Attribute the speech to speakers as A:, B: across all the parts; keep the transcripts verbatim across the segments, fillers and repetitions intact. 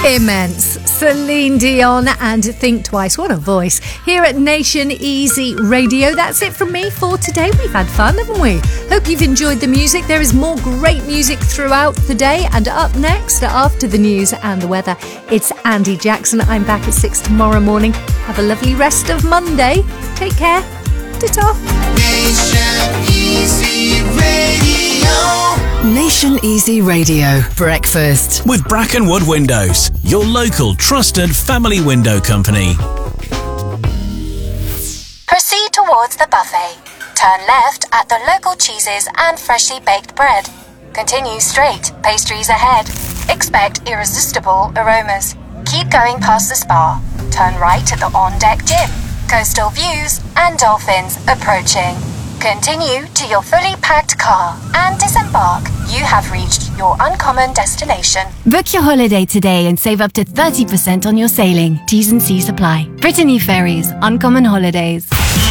A: Immense. Celine Dion and Think Twice. What a voice. Here at Nation Easy Radio. That's it from me for today. We've had fun, haven't we? Hope you've enjoyed the music. There is more great music throughout the day. And up next, after the news and the weather, it's Andy Jackson. I'm back at six tomorrow morning. Have a lovely rest of Monday. Take care. Ta-ta.
B: Nation Easy Radio.
C: Nation Easy Radio Breakfast
D: with Brackenwood Windows, your local trusted family window company.
E: Proceed towards the buffet. Turn left at the local cheeses and freshly baked bread. Continue straight, pastries ahead. Expect irresistible aromas. Keep going past the spa. Turn right at the on-deck gym. Coastal views and dolphins approaching. Continue to your fully packed car and disembark. You have reached your uncommon destination.
F: Book your holiday today and save up to thirty percent on your sailing. T's and C's apply. Brittany Ferries, Uncommon Holidays.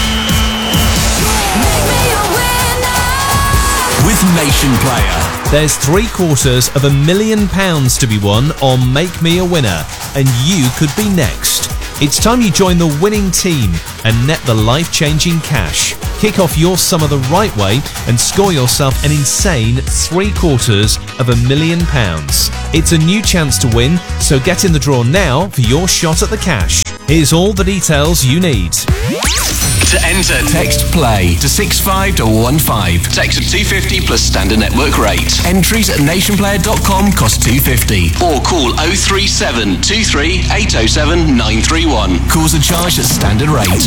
D: With Nation Player, there's three quarters of a million pounds to be won on Make Me a Winner, and you could be next. It's time you join the winning team and net the life-changing cash. Kick off your summer the right way and score yourself an insane three quarters of a million pounds. It's a new chance to win, so get in the draw now for your shot at the cash. Here's all the details you need.
G: To enter, text PLAY to six five one one five. Text at two fifty plus standard network rate. Entries at nation player dot com cost two fifty. Or call oh three seven two three eight oh seven nine three one. Calls are charged at standard rate.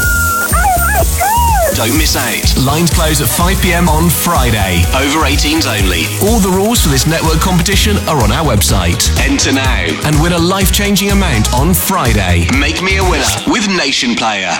G: Don't miss out. Lines close at five p.m. on Friday. Over eighteens only. All the rules for this network competition are on our website. Enter now and win a life-changing amount on Friday. Make me a winner with Nation Player.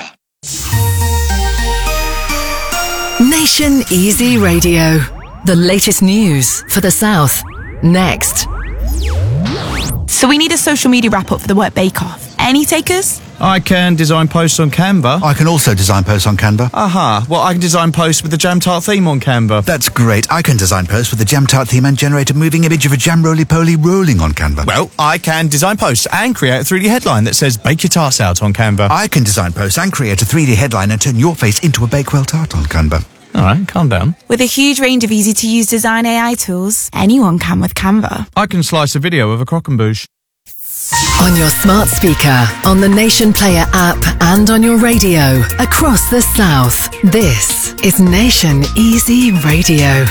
C: Nation Easy Radio. The latest news for the South. Next.
H: So we need a social media wrap-up for the Work Bake-Off. Any takers?
I: I can design posts on Canva.
J: I can also design posts on Canva.
I: Aha, well, I can design posts with the Jam Tart theme on Canva.
J: That's great. I can design posts with the Jam Tart theme and generate a moving image of a jam roly-poly rolling on Canva.
I: Well, I can design posts and create a three D headline that says Bake Your Tarts Out on Canva.
J: I can design posts and create a three D headline and turn your face into a Bakewell tart on Canva.
I: All right, calm down.
H: With a huge range of easy-to-use design A I tools, anyone can with Canva.
I: I can slice a video of a croquembouche.
C: On your smart speaker, on the Nation Player app, and on your radio across the South. This is Nation Easy Radio.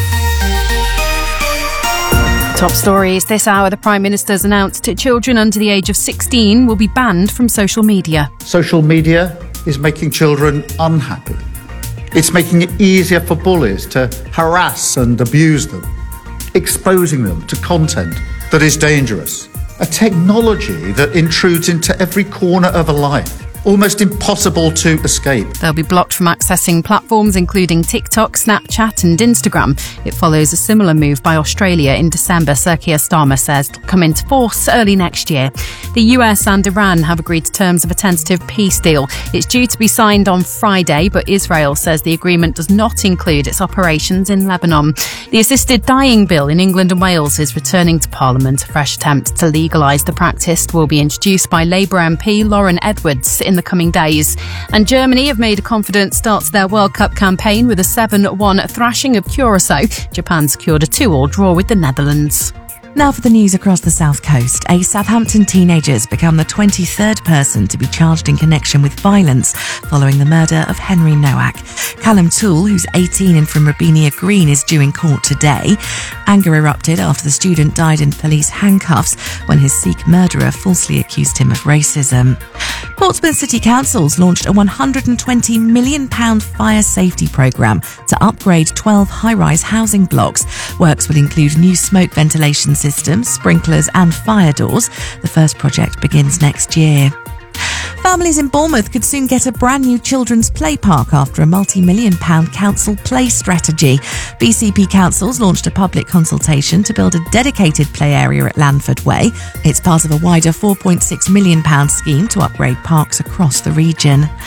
K: Top stories this hour. The Prime Minister's announced that children under the age of sixteen will be banned from social media.
L: Social media is making children unhappy. It's making it easier for bullies to harass and abuse them, exposing them to content that is dangerous. A technology that intrudes into every corner of a life, almost impossible to escape.
K: They'll be blocked from accessing platforms including TikTok, Snapchat and Instagram. It follows a similar move by Australia in December. Sir Keir Starmer says it'll come into force early next year. The U S and Iran have agreed to terms of a tentative peace deal. It's due to be signed on Friday, but Israel says the agreement does not include its operations in Lebanon. The assisted dying bill in England and Wales is returning to Parliament. A fresh attempt to legalise the practice will be introduced by Labour M P Lauren Edwards in the coming days. And Germany have made a confident start to their World Cup campaign with a seven one thrashing of Curacao. Japan secured a two all draw with the Netherlands.
M: Now for the news across the South Coast. A Southampton teenager has become the twenty-third person to be charged in connection with violence following the murder of Henry Nowak. Callum Toole, who's eighteen and from Robinia Green, is due in court today. Anger erupted after the student died in police handcuffs when his Sikh murderer falsely accused him of racism. Portsmouth City Council's launched a one hundred twenty million pounds fire safety programme to upgrade twelve high-rise housing blocks. Works will include new smoke ventilation systems, sprinklers and fire doors. The first project begins next year. Families in Bournemouth could soon get a brand new children's play park after a multi-million pound council play strategy. B C P Councils launched a public consultation to build a dedicated play area at Lanford Way. It's part of a wider four point six million pounds scheme to upgrade parks across the region.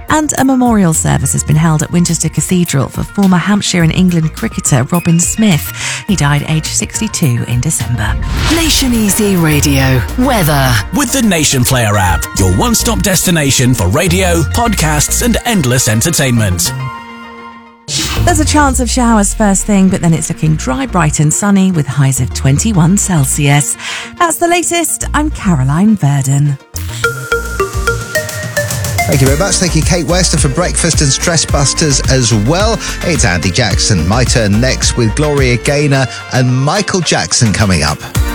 M: And a memorial service has been held at Winchester Cathedral for former Hampshire and England cricketer Robin Smith. He died aged sixty-two in December.
C: Nation Easy Radio. Weather.
N: With the Nation Player app, your one-stop destination for radio, podcasts and endless entertainment.
M: There's a chance of showers first thing, but then it's looking dry, bright and sunny with highs of twenty-one Celsius. That's the latest. I'm Caroline Verdon.
O: Thank you very much. Thank you, Kate Wester, for breakfast and Stress Busters as well. It's Andy Jackson. My turn next with Gloria Gaynor and Michael Jackson coming up.